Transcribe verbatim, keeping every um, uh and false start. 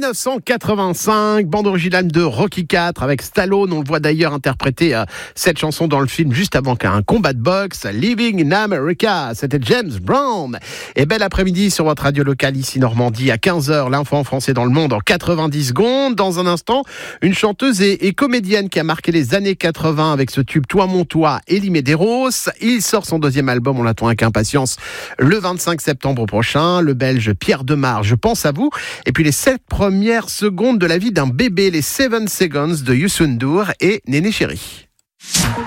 dix-neuf cent quatre-vingt-cinq, bande originale de Rocky quatre avec Stallone. On le voit d'ailleurs interpréter euh, cette chanson dans le film juste avant qu'un combat de boxe. Living in America, c'était James Brown. Et bel après-midi sur votre radio locale ici Normandie à quinze heures. L'info en français dans le monde en quatre-vingt-dix secondes. Dans un instant, une chanteuse et, et comédienne qui a marqué les années quatre-vingts avec ce tube Toi mon toi, Elie Medeiros. Il sort son deuxième album, on l'attend avec impatience, le vingt-cinq septembre prochain. Le Belge Pierre Demar, je pense à vous. Et puis les sept premières secondes de la vie d'un bébé, les Seven Seconds de Youssou N'Dour et Néné Chéri.